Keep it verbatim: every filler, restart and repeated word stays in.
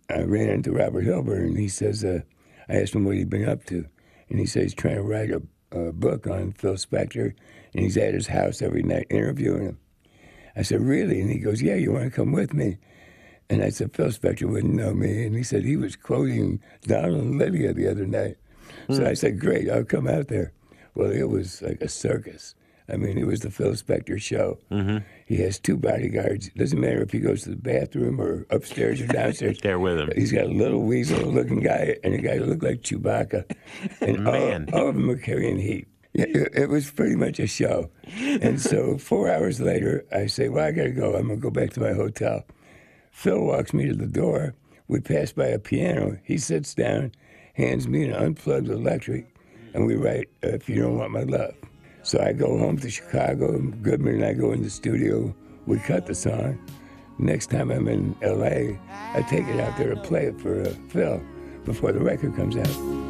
I ran into Robert Hilburn, and he says, uh, I asked him what he'd been up to. And he says he's trying to write a, a book on Phil Spector, and he's at his house every night interviewing him. I said, really? And he goes, yeah, you want to come with me? And I said, Phil Spector wouldn't know me. And he said he was quoting Donald and Lydia the other night. Mm. So I said, great, I'll come out there. Well, it was like a circus. I mean, it was the Phil Spector show. Mm-hmm. He has two bodyguards. It doesn't matter if he goes to the bathroom or upstairs or downstairs. They're with him. He's got a little weasel-looking guy and a guy who looked like Chewbacca. And Man. all, all of them are carrying heat. It, it was pretty much a show. And so four hours later, I say, well, I got to go. I'm going to go back to my hotel. Phil walks me to the door. We pass by a piano. He sits down, hands me an unplugged electric, and we write, If You Don't Want My Love. So I go home to Chicago, and Goodman and I go in the studio. We cut the song. Next time I'm in L A, I take it out there to play it for uh, Phil before the record comes out.